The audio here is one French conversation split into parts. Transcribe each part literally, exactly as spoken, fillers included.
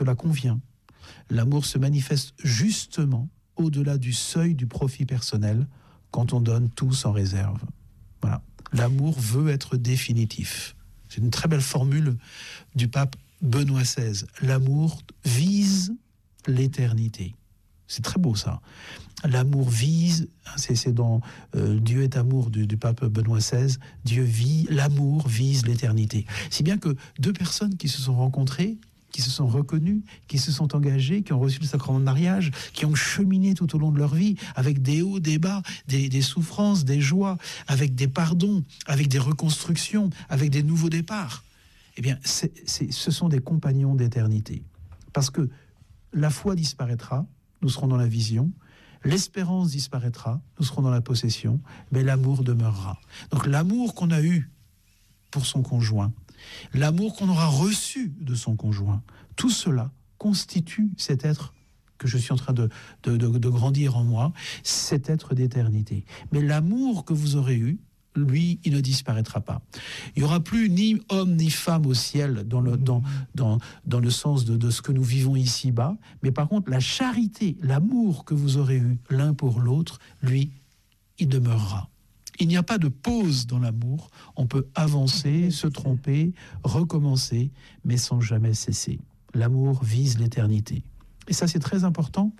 cela convient. L'amour se manifeste justement au-delà du seuil du profit personnel quand on donne tout sans réserve. Voilà. L'amour veut être définitif. C'est une très belle formule du pape Benoît seize. L'amour vise l'éternité. C'est très beau ça. L'amour vise, c'est, c'est dans euh, Dieu est amour du, du pape Benoît seize, Dieu vit, l'amour vise l'éternité. Si bien que deux personnes qui se sont rencontrées, qui se sont reconnues, qui se sont engagées, qui ont reçu le sacrement de mariage, qui ont cheminé tout au long de leur vie, avec des hauts, des bas, des, des souffrances, des joies, avec des pardons, avec des reconstructions, avec des nouveaux départs, eh bien, c'est, c'est, ce sont des compagnons d'éternité. Parce que la foi disparaîtra, nous serons dans la vision, l'espérance disparaîtra, nous serons dans la possession, mais l'amour demeurera. Donc l'amour qu'on a eu pour son conjoint, l'amour qu'on aura reçu de son conjoint, tout cela constitue cet être que je suis en train de, de, de, de grandir en moi, cet être d'éternité. Mais l'amour que vous aurez eu, lui, il ne disparaîtra pas. Il n'y aura plus ni homme ni femme au ciel dans le, dans, dans, dans le sens de, de ce que nous vivons ici-bas, mais par contre, la charité, l'amour que vous aurez eu l'un pour l'autre, lui, il demeurera. Il n'y a pas de pause dans l'amour, on peut avancer, se tromper, recommencer, mais sans jamais cesser. L'amour vise l'éternité. Et ça, c'est très important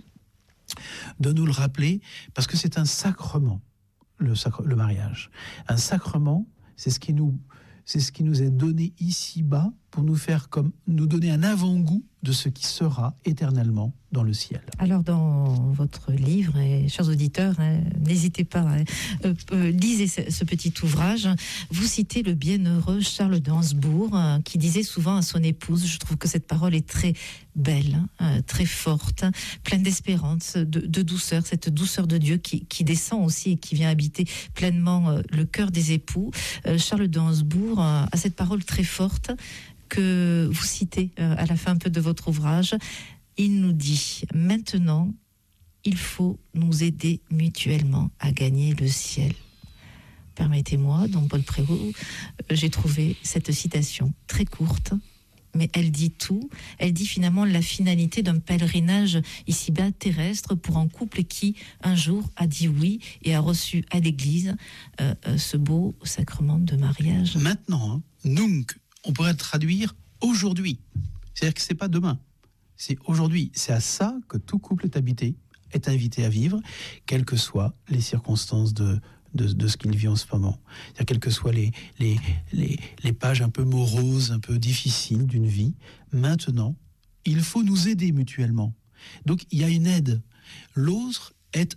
de nous le rappeler, parce que c'est un sacrement. Le, sacre, le mariage. Un sacrement, c'est ce qui nous, c'est ce qui nous est donné ici-bas pour nous faire comme, nous donner un avant-goût de ce qui sera éternellement dans le ciel. Alors dans votre livre, et chers auditeurs, hein, n'hésitez pas, hein, euh, euh, lisez ce, ce petit ouvrage. Vous citez le bienheureux Charles d'Ansbourg, hein, qui disait souvent à son épouse, je trouve que cette parole est très belle, hein, très forte, hein, pleine d'espérance, de, de douceur, cette douceur de Dieu qui, qui descend aussi et qui vient habiter pleinement euh, le cœur des époux. Euh, Charles d'Ansbourg euh, a cette parole très forte que vous citez euh, à la fin un peu de votre ouvrage. Il nous dit, maintenant, il faut nous aider mutuellement à gagner le ciel. Permettez-moi, dans Paul Prévost, j'ai trouvé cette citation très courte, mais elle dit tout. Elle dit finalement la finalité d'un pèlerinage ici-bas terrestre pour un couple qui, un jour, a dit oui et a reçu à l'église euh, euh, ce beau sacrement de mariage. Maintenant, hein, nunc, on pourrait traduire aujourd'hui. C'est-à-dire que c'est pas demain. C'est aujourd'hui. C'est à ça que tout couple est habité, est invité à vivre, quelles que soient les circonstances de, de, de ce qu'il vit en ce moment. C'est-à-dire quelles que soient les, les, les, les pages un peu moroses, un peu difficiles d'une vie. Maintenant, il faut nous aider mutuellement. Donc, il y a une aide. L'autre est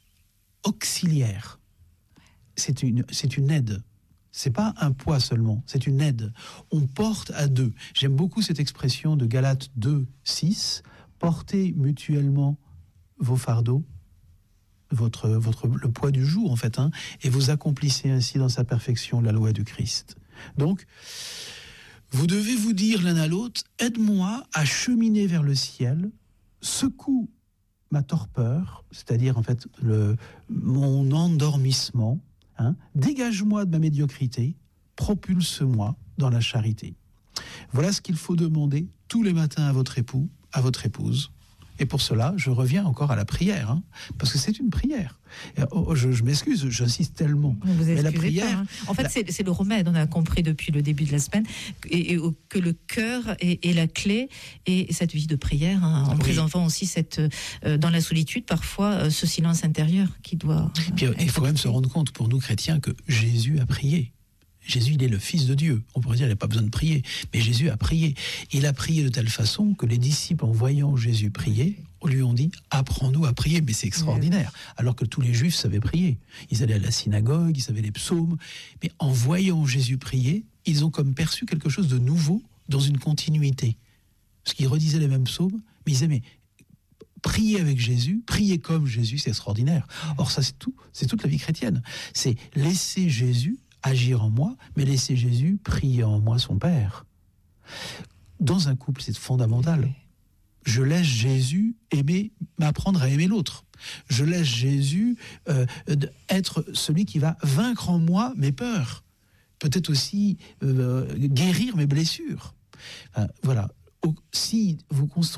auxiliaire. C'est une, c'est une aide. C'est pas un poids seulement, c'est une aide. On porte à deux. J'aime beaucoup cette expression de Galates deux, six. Portez mutuellement vos fardeaux, votre, votre, le poids du jour en fait, hein, et vous accomplissez ainsi dans sa perfection la loi du Christ. Donc, vous devez vous dire l'un à l'autre, aide-moi à cheminer vers le ciel, secoue ma torpeur, c'est-à-dire en fait le, mon endormissement, hein, dégage-moi de ma médiocrité, propulse-moi dans la charité. Voilà ce qu'il faut demander tous les matins à votre époux, à votre épouse. Et pour cela, je reviens encore à la prière, hein, parce que c'est une prière. Et, oh, je, je m'excuse, j'insiste tellement. Vous mais la pas, prière, hein. En fait, la... c'est, c'est le remède. On a compris depuis le début de la semaine et, et, que le cœur est, est la clé et cette vie de prière, hein, en oui. présentant aussi cette, euh, dans la solitude, parfois, euh, ce silence intérieur qui doit. Euh, Puis, il faut même se rendre compte pour nous chrétiens que Jésus a prié. Jésus, il est le Fils de Dieu. On pourrait dire qu'il n'a pas besoin de prier. Mais Jésus a prié. Il a prié de telle façon que les disciples, en voyant Jésus prier, lui ont dit « Apprends-nous à prier ». Mais c'est extraordinaire. Alors que tous les Juifs savaient prier. Ils allaient à la synagogue, ils savaient les psaumes. Mais en voyant Jésus prier, ils ont comme perçu quelque chose de nouveau dans une continuité. Parce qu'ils redisaient les mêmes psaumes, mais ils disaient « Mais prier avec Jésus, prier comme Jésus, c'est extraordinaire ». Or ça, c'est tout. C'est toute la vie chrétienne. C'est laisser Jésus agir en moi, mais laisser Jésus prier en moi son Père. Dans un couple, c'est fondamental. Je laisse Jésus aimer, m'apprendre à aimer l'autre. Je laisse Jésus euh, être celui qui va vaincre en moi mes peurs. Peut-être aussi euh, guérir mes blessures. Enfin, voilà. au- si vous construisez